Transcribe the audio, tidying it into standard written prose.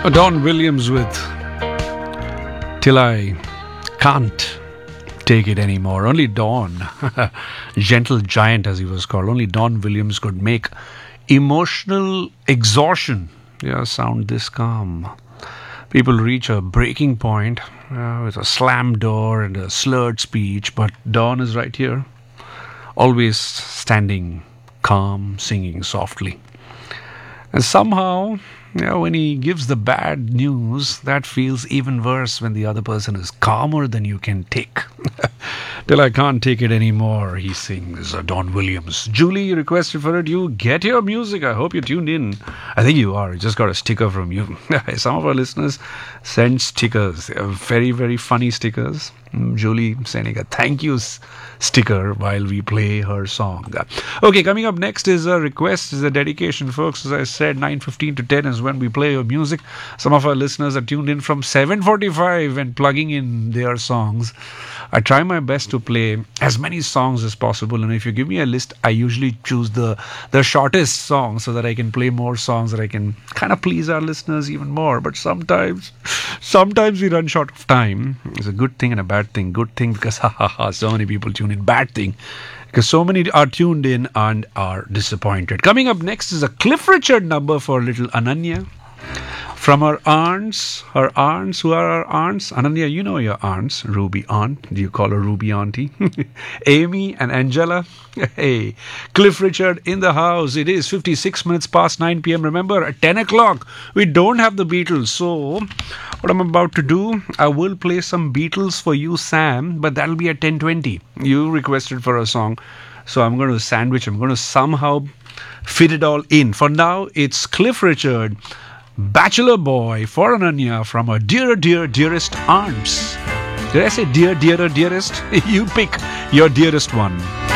Don Williams with Till I Can't Take It Anymore. Only Don, gentle giant as he was called, only Don Williams could make emotional exhaustion sound this calm. People reach a breaking point with a slammed door and a slurred speech, but Don is right here, always standing calm, singing softly. And somehow, when he gives the bad news, that feels even worse when the other person is calmer than you can take. Till I Can't Take It Anymore, he sings, Don Williams. Julie requested for it. You get your music. I hope you tuned in. I think you are. You just got a sticker from you. Some of our listeners send stickers. They are very, very funny stickers. Julie sending a thank you sticker while we play her song. Okay, coming up next is a request, is a dedication, folks. As I said, 9:15 to 10 is when we play your music. Some of our listeners are tuned in from 7:45 and plugging in their songs. I try my best to play as many songs as possible, and if you give me a list, I usually choose the shortest song so that I can play more songs, that I can kind of please our listeners even more. But sometimes we run short of time. It's a good thing and a bad thing. Good thing because so many people tune in. Bad thing because so many are tuned in and are disappointed. Coming up next is a Cliff Richard number for little Ananya. From her aunts, who are our aunts? Ananya, you know your aunts. Ruby aunt. Do you call her Ruby auntie? Amy and Angela. Hey, Cliff Richard in the house. It is 56 minutes past 9 p.m. Remember, at 10 o'clock, we don't have the Beatles. So, what I'm about to do, I will play some Beatles for you, Sam, but that'll be at 10:20. You requested for a song. So I'm going to sandwich. I'm going to somehow fit it all in. For now, it's Cliff Richard, Bachelor Boy for Ananya from her dear, dear, dearest aunts. Did I say dear, dearer, dearest? You pick your dearest one.